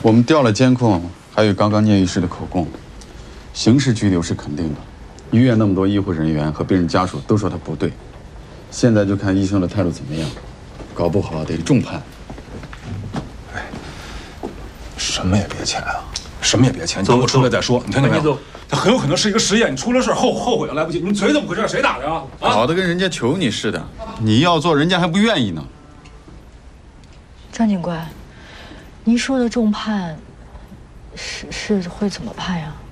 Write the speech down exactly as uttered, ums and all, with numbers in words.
我们调了监控，还有刚刚聂医师的口供，刑事拘留是肯定的。医院那么多医护人员和病人家属都说他不对，现在就看医生的态度怎么样，搞不好得重判。 哎，什么也别签啊，什么也别签，你等我出来再说，你听见没有？它很有可能是一个实验，你出了事后后悔了来不及。你嘴怎么回事？谁打的呀？啊， 搞得跟人家求你似的，你要做人家还不愿意呢。 张警官，您说的重判是是会怎么判呀？